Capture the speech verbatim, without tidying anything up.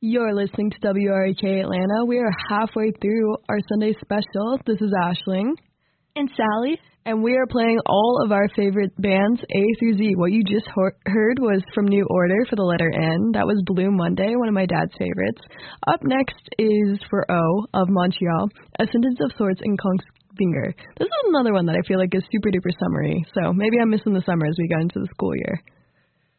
You're listening to W R H A Atlanta. We are halfway through our Sunday special. This is Ashling. And Sally. And we are playing all of our favorite bands, A through Z. What you just ho- heard was from New Order for the letter N. That was Blue Monday, one of my dad's favorites. Up next is for O of Montreal, A Sentence of Sorts in Conch Finger. This is another one that I feel like is super duper summery. So maybe I'm missing the summer as we go into the school year.